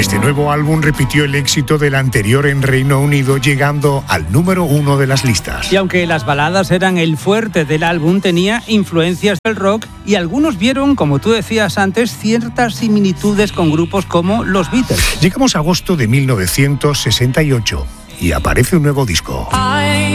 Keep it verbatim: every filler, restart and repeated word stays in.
Este nuevo álbum repitió el éxito del anterior en Reino Unido, llegando al número uno de las listas. Y aunque las baladas eran el fuerte del álbum, tenía influencias del rock y algunos vieron, como tú decías antes, ciertas similitudes con grupos como los Beatles. Llegamos a agosto de mil novecientos sesenta y ocho y aparece un nuevo disco.